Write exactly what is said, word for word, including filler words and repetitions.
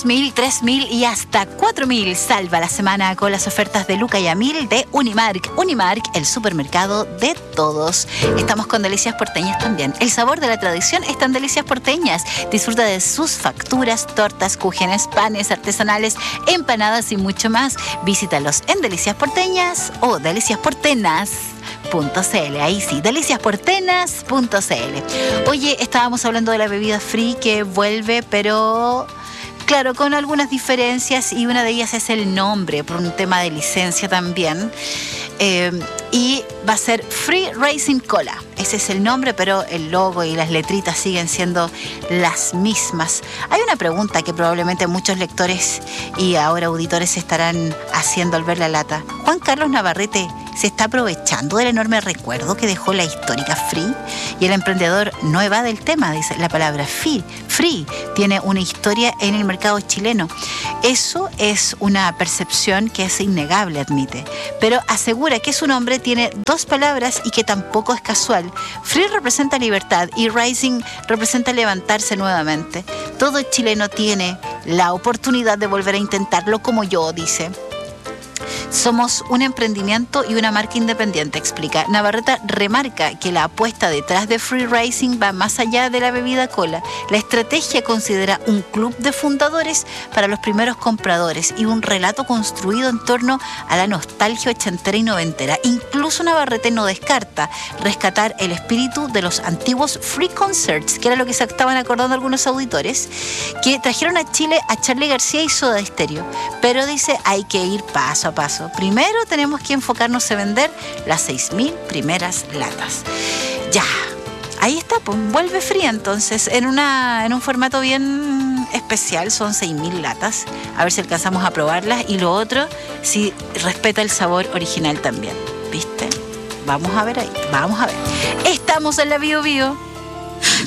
dos mil, tres mil y hasta cuatro mil. Salva la semana con las ofertas de Luca y Amil de Unimark. Unimark, el supermercado de todos. Estamos con Delicias Porteñas también. El sabor de la tradición está en Delicias Porteñas. Disfruta de sus facturas, tortas, cúgenes, panes artesanales, empanadas y mucho más. Visítalos en Delicias Porteñas o Delicias Portenas. .cl, ahí sí, deliciasportenas punto cl. Oye, estábamos hablando de la bebida free que vuelve, pero claro, con algunas diferencias, y una de ellas es el nombre, por un tema de licencia también. Eh, y va a ser Free Racing Cola. Ese es el nombre, pero el logo y las letritas siguen siendo las mismas. Hay una pregunta que probablemente muchos lectores y ahora auditores estarán haciendo al ver la lata. ¿Juan Carlos Navarrete se está aprovechando del enorme recuerdo que dejó la histórica Free? Y el emprendedor no evade el tema, dice, la palabra free, free tiene una historia en el mercado chileno. Eso es una percepción que es innegable, admite, pero asegura que su nombre tiene dos palabras y que tampoco es casual. Free representa libertad y Rising representa levantarse nuevamente. Todo chileno tiene la oportunidad de volver a intentarlo como yo, dice. Somos un emprendimiento y una marca independiente, explica. Navarrete remarca que la apuesta detrás de Free Racing va más allá de la bebida cola. La estrategia considera un club de fundadores para los primeros compradores y un relato construido en torno a la nostalgia ochentera y noventera. Incluso Navarrete no descarta rescatar el espíritu de los antiguos Free Concerts, que era lo que se estaban acordando algunos auditores, que trajeron a Chile a Charly García y Soda Stereo. Pero dice, hay que ir paso a paso. Primero tenemos que enfocarnos en vender las seis mil primeras latas. Ya, ahí está, pues, vuelve fría entonces, en, una, en un formato bien especial, son seis mil latas. A ver si alcanzamos a probarlas. Y lo otro, si respeta el sabor original también. ¿Viste? Vamos a ver ahí, vamos a ver. Estamos en la Bio Bio.